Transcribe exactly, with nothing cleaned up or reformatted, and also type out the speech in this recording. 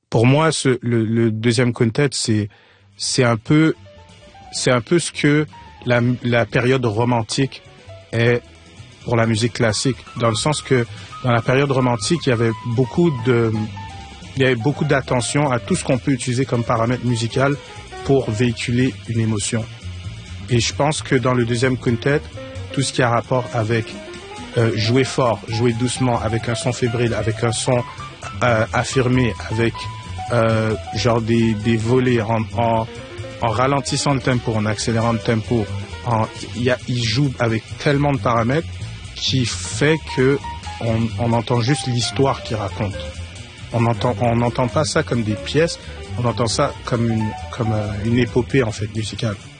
Pour moi, ce, le, le deuxième quintet, c'est c'est un peu c'est un peu ce que la, la période romantique est pour la musique classique, dans le sens que dans la période romantique, il y avait beaucoup de il y avait beaucoup d'attention à tout ce qu'on peut utiliser comme paramètre musical pour véhiculer une émotion. Et je pense que dans le deuxième quintet, tout ce qui a rapport avec euh, jouer fort, jouer doucement, avec un son fébrile, avec un son euh, affirmé, avec euh, genre des, des volets en, en, en ralentissant le tempo, en accélérant le tempo, en, y a, il joue avec tellement de paramètres qui fait que on, on entend juste l'histoire qu'il raconte. On entend, on n'entend pas ça comme des pièces, on entend ça comme une, comme euh, une épopée en fait musicale.